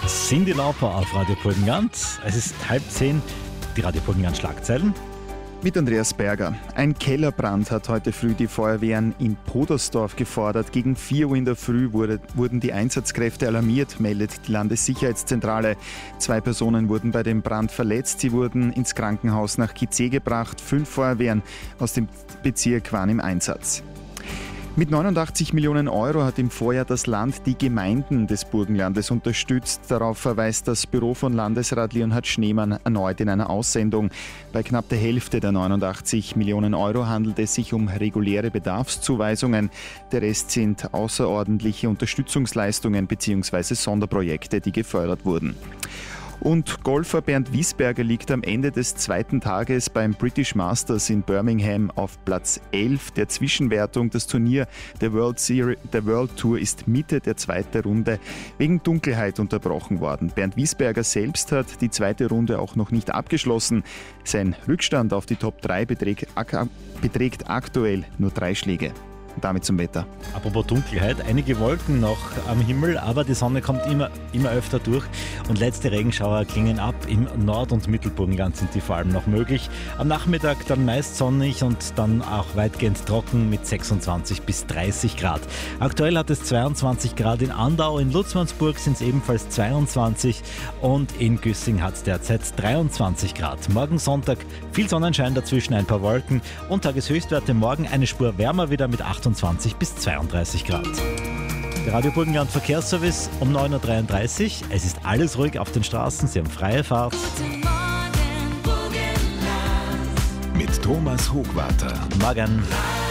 Cyndi Lauper auf Radio Burgenland. Es ist 9:30, die Radio Burgenland Schlagzeilen. Mit Andreas Berger. Ein Kellerbrand hat heute früh die Feuerwehren in Podersdorf gefordert. Gegen 4 Uhr in der Früh wurden die Einsatzkräfte alarmiert, meldet die Landessicherheitszentrale. 2 Personen wurden bei dem Brand verletzt. Sie wurden ins Krankenhaus nach Gizeh gebracht. 5 Feuerwehren aus dem Bezirk waren im Einsatz. Mit 89 Millionen Euro hat im Vorjahr das Land die Gemeinden des Burgenlandes unterstützt. Darauf verweist das Büro von Landesrat Leonhard Schneemann erneut in einer Aussendung. Bei knapp der Hälfte der 89 Millionen Euro handelt es sich um reguläre Bedarfszuweisungen. Der Rest sind außerordentliche Unterstützungsleistungen bzw. Sonderprojekte, die gefördert wurden. Und Golfer Bernd Wiesberger liegt am Ende des zweiten Tages beim British Masters in Birmingham auf Platz 11 der Zwischenwertung. Das Turnier der World Tour ist Mitte der zweiten Runde wegen Dunkelheit unterbrochen worden. Bernd Wiesberger selbst hat die zweite Runde auch noch nicht abgeschlossen. Sein Rückstand auf die Top 3 beträgt aktuell nur 3 Schläge. Damit zum Wetter. Apropos Dunkelheit, einige Wolken noch am Himmel, aber die Sonne kommt immer öfter durch und letzte Regenschauer klingen ab. Im Nord- und Mittelburgenland sind die vor allem noch möglich. Am Nachmittag dann meist sonnig und dann auch weitgehend trocken mit 26 bis 30 Grad. Aktuell hat es 22 Grad in Andau, in Lutzmannsburg sind es ebenfalls 22 und in Güssing hat es derzeit 23 Grad. Morgen Sonntag viel Sonnenschein, dazwischen ein paar Wolken und Tageshöchstwerte morgen eine Spur wärmer wieder mit 28 bis 32 Grad. Der Radio Burgenland Verkehrsservice um 9.33 Uhr. Es ist alles ruhig auf den Straßen, Sie haben freie Fahrt. Guten Morgen, Burgenland. Mit Thomas Hochwarter. Morgen.